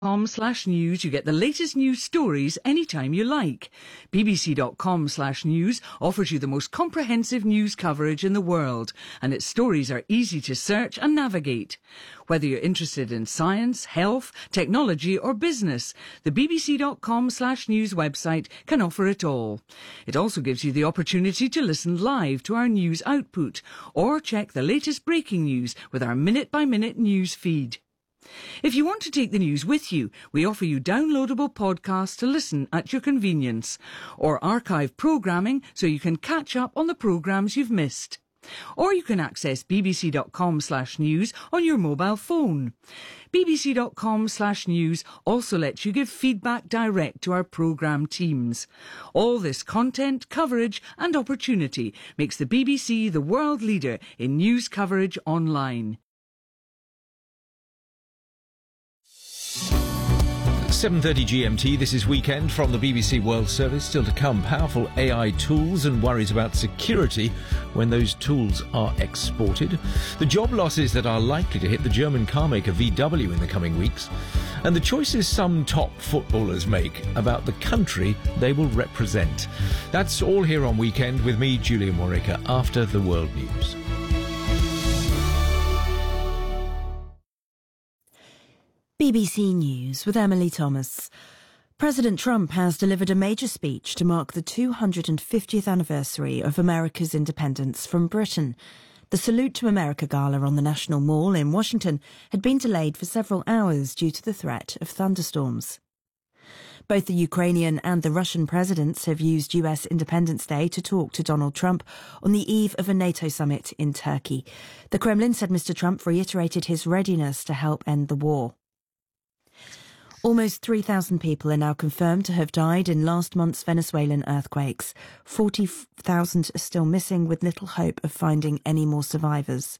bbc.com/news, you get the latest news stories anytime you like. bbc.com/news offers you the most comprehensive news coverage in the world, and its stories are easy to search and navigate. Whether you're interested in science, health, technology or business, the bbc.com/news website can offer it all. It also gives you the opportunity to listen live to our news output or check the latest breaking news with our minute-by-minute news feed. If you want to take the news with you, we offer you downloadable podcasts to listen at your convenience, or archive programming so you can catch up on the programmes you've missed. Or you can access bbc.com/news on your mobile phone. bbc.com/news also lets you give feedback direct to our programme teams. All this content, coverage and opportunity makes the BBC the world leader in news coverage online. 7:30 GMT, this is Weekend from the BBC World Service. Still to come, powerful AI tools and worries about security when those tools are exported. The job losses that are likely to hit the German car maker VW in the coming weeks. And the choices some top footballers make about the country they will represent. That's all here on Weekend with me, Julian Warwicker, after the World News. BBC News with Emily Thomas. President Trump has delivered a major speech to mark the 250th anniversary of America's independence from Britain. The Salute to America gala on the National Mall in Washington had been delayed for several hours due to the threat of thunderstorms. Both the Ukrainian and the Russian presidents have used US Independence Day to talk to Donald Trump on the eve of a NATO summit in Turkey. The Kremlin said Mr. Trump reiterated his readiness to help end the war. Almost 3,000 people are now confirmed to have died in last month's Venezuelan earthquakes. 40,000 are still missing, with little hope of finding any more survivors.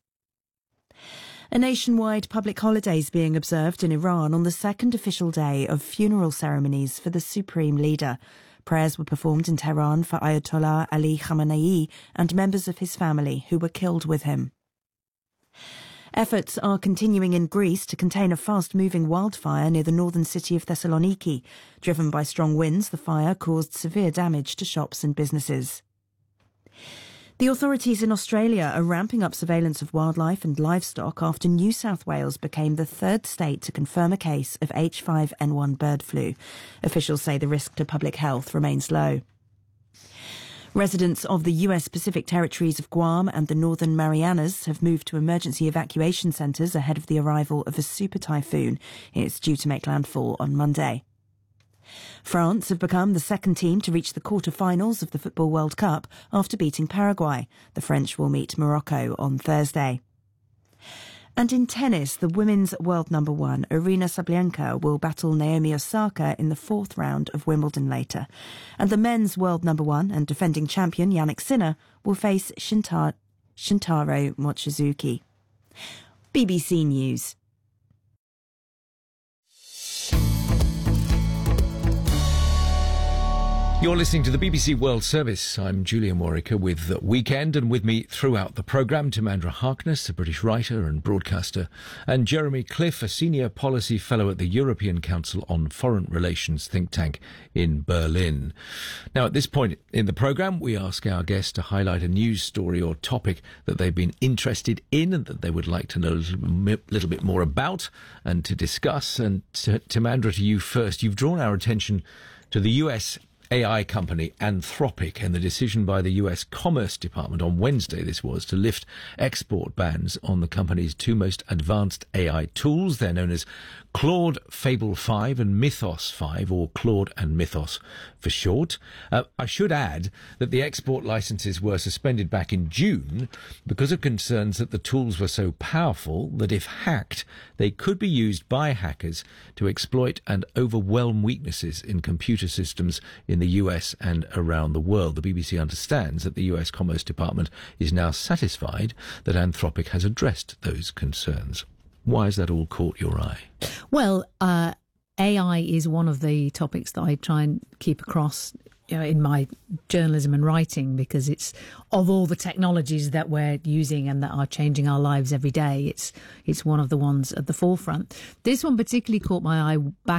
A nationwide public holiday is being observed in Iran on the second official day of funeral ceremonies for the supreme leader. Prayers were performed in Tehran for Ayatollah Ali Khamenei and members of his family who were killed with him. Efforts are continuing in Greece to contain a fast-moving wildfire near the northern city of Thessaloniki. Driven by strong winds, the fire caused severe damage to shops and businesses. The authorities in Australia are ramping up surveillance of wildlife and livestock after New South Wales became the third state to confirm a case of H5N1 bird flu. Officials say the risk to public health remains low. Residents of the US Pacific territories of Guam and the Northern Marianas have moved to emergency evacuation centres ahead of the arrival of a super typhoon. It's due to make landfall on Monday. France have become the second team to reach the quarter-finals of the Football World Cup after beating Paraguay. The French will meet Morocco on Thursday. And in tennis, the women's world number one, Aryna Sabalenka, will battle Naomi Osaka in the fourth round of Wimbledon later. And the men's world number one and defending champion, Jannik Sinner, will face Shintaro Mochizuki. BBC News. You're listening to the BBC World Service. I'm Julian Warwicker with Weekend, and with me throughout the programme, Timandra Harkness, a British writer and broadcaster, and Jeremy Cliff, a senior policy fellow at the European Council on Foreign Relations think tank in Berlin. Now, at this point in the programme, we ask our guests to highlight a news story or topic that they've been interested in and that they would like to know a little bit more about and to discuss. And Timandra, to you first. You've drawn our attention to the US AI company Anthropic and the decision by the US Commerce Department on Wednesday, this was, to lift export bans on the company's two most advanced AI tools. They're known as Claude Fable 5 and Mythos 5, or Claude and Mythos for short. I should add that the export licenses were suspended back in June because of concerns that the tools were so powerful that if hacked, they could be used by hackers to exploit and overwhelm weaknesses in computer systems in the US and around the world. The BBC understands that the US Commerce Department is now satisfied that Anthropic has addressed those concerns. Why has that all caught your eye? Well, AI is one of the topics that I try and keep across in my journalism and writing, because it's, of all the technologies that we're using and that are changing our lives every day, it's one of the ones at the forefront. This one particularly caught my eye back